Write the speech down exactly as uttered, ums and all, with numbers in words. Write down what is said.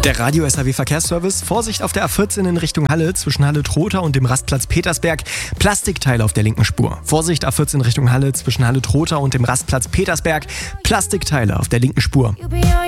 Der Radio-S A W Verkehrsservice. Vorsicht auf der A vierzehn in Richtung Halle zwischen Halle-Trotha und dem Rastplatz Petersberg. Plastikteile auf der linken Spur. Vorsicht A vierzehn Richtung Halle zwischen Halle-Trotha und dem Rastplatz Petersberg. Plastikteile auf der linken Spur.